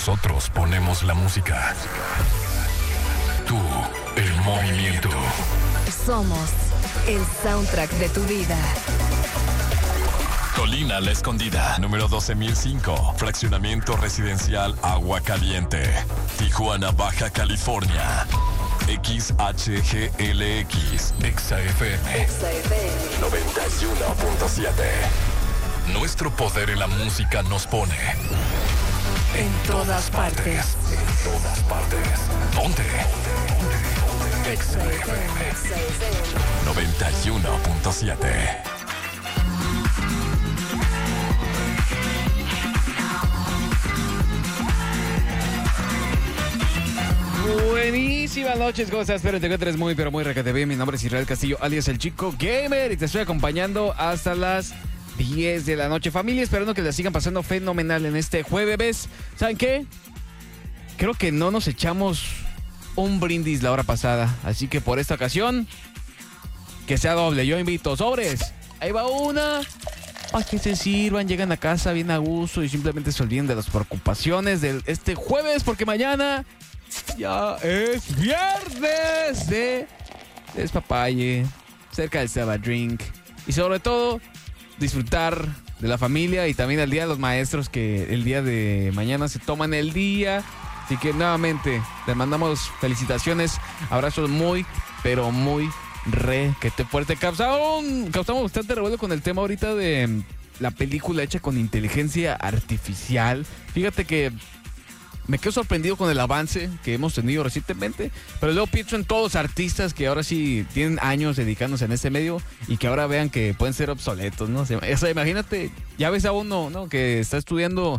Nosotros ponemos la música. Tú, el movimiento. Somos el soundtrack de tu vida. Colina La Escondida, número 12005. Fraccionamiento residencial Agua Caliente. Tijuana, Baja California. XHGLX. XFM 91.7. Nuestro poder en la música nos pone en todas partes. En todas partes. ¿Dónde? XFM 91.7. Buenísimas noches, ¿cómo estás? Espero que te encuentres muy, pero muy recate bien. Mi nombre es Israel Castillo, alias El Chico Gamer, y te estoy acompañando hasta las 10 de la noche. Familia, esperando que la sigan pasando fenomenal en este jueves. ¿Saben qué? Creo que no nos echamos un brindis la hora pasada, así que por esta ocasión, que sea doble. Yo invito sobres. Ahí va una. Para que se sirvan, llegan a casa bien a gusto y simplemente se olviden de las preocupaciones de este jueves, porque mañana ya es viernes de despapalle, cerca del Saba Drink y sobre todo disfrutar de la familia y también el día de los maestros, que el día de mañana se toman el día. Así que nuevamente les mandamos felicitaciones, abrazos muy, pero muy requete fuerte. Causamos bastante revuelo con el tema ahorita de la película hecha con inteligencia artificial. Fíjate que me quedo sorprendido con el avance que hemos tenido recientemente, pero luego pienso en todos los artistas que ahora sí tienen años dedicándose en este medio y que ahora vean que pueden ser obsoletos, ¿no? O sea, imagínate, ya ves a uno, ¿no?, que está estudiando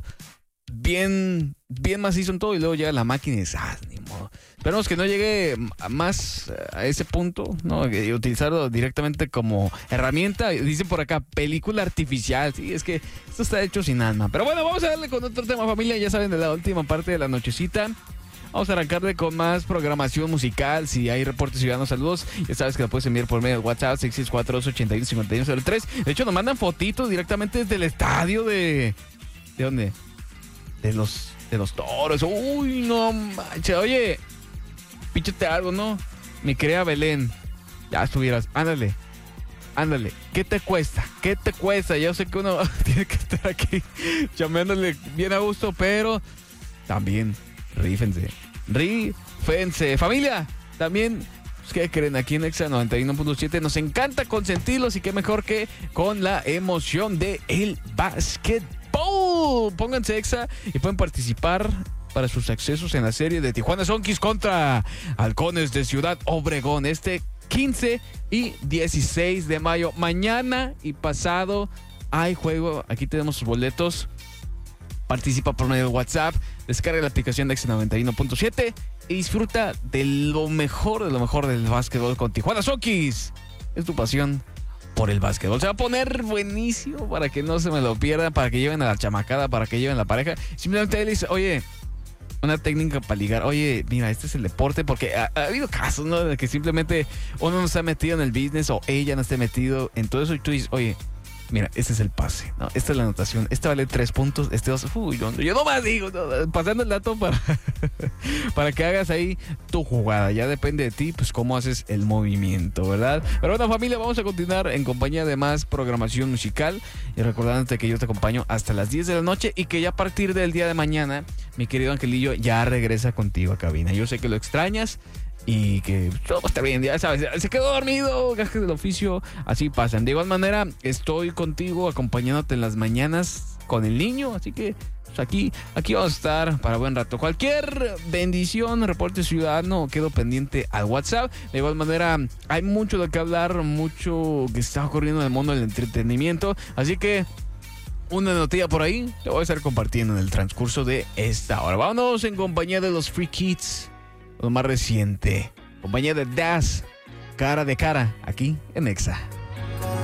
bien macizo en todo y luego llega la máquina y dices, ni modo. Esperemos que no llegue más a ese punto, ¿no? Y utilizarlo directamente como herramienta. Dicen por acá, película artificial. Sí, es que esto está hecho sin alma. Pero bueno, vamos a darle con otro tema, familia. Ya saben, de la última parte de la nochecita. Vamos a arrancarle con más programación musical. Si hay reportes ciudadanos, saludos. Ya sabes que lo puedes enviar por medio de WhatsApp, 664-281-5103. De hecho, nos mandan fotitos directamente desde el estadio ¿de dónde? De los Toros. Uy, no manches. Oye, píchate algo, ¿no? Mi querida Belén. Ya estuvieras. Ándale. ¿Qué te cuesta? Yo sé que uno tiene que estar aquí chameándole bien a gusto, pero también rífense. Familia, también, pues, ¿qué creen? Aquí en Exa 91.7 nos encanta consentirlos, y qué mejor que con la emoción de el básquetbol. Pónganse Exa y pueden participar para sus accesos en la serie de Tijuana Sonkis contra Halcones de Ciudad Obregón, este 15 y 16 de mayo. Mañana y pasado hay juego. Aquí tenemos sus boletos. Participa por medio de WhatsApp, descarga la aplicación de Exa 91.7 y disfruta de lo mejor del básquetbol con Tijuana Sonkis. Es tu pasión por el básquetbol. Se va a poner buenísimo para que no se me lo pierdan, para que lleven a la chamacada, para que lleven la pareja. Simplemente él dice, oye, una técnica para ligar. Oye, mira, este es el deporte, porque ha habido casos, ¿no?, de que simplemente uno no está metido en el business o ella no esté metido en todo eso y tú dices, oye, mira, este es el pase, ¿no? Esta es la anotación, este vale 3 puntos, este 2, yo nomás digo, ¿no?, pasando el dato para que hagas ahí tu jugada. Ya depende de ti, pues, cómo haces el movimiento, ¿verdad? Pero bueno, familia, vamos a continuar en compañía de más programación musical y recordándote que yo te acompaño hasta las 10 de la noche y que ya a partir del día de mañana, mi querido Angelillo ya regresa contigo a cabina. Yo sé que lo extrañas y que todo va a estar bien, ya sabes, se quedó dormido, gajes del oficio, así pasan. De igual manera, estoy contigo acompañándote en las mañanas con el niño, así que pues, aquí vamos a estar para buen rato. Cualquier bendición, reporte ciudadano, quedo pendiente al WhatsApp. De igual manera, hay mucho de qué hablar, mucho que está ocurriendo en el mundo del entretenimiento, así que una notilla por ahí te voy a estar compartiendo en el transcurso de esta hora. Vámonos en compañía de los Free Kids, lo más reciente, compañía de Das, cara de cara, aquí en Exa.